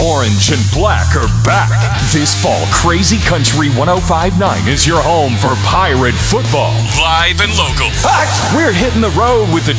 Orange and Black are back. This fall, Crazy Country 105.9 is your home for Pirate football. Live and local. We're hitting the road with the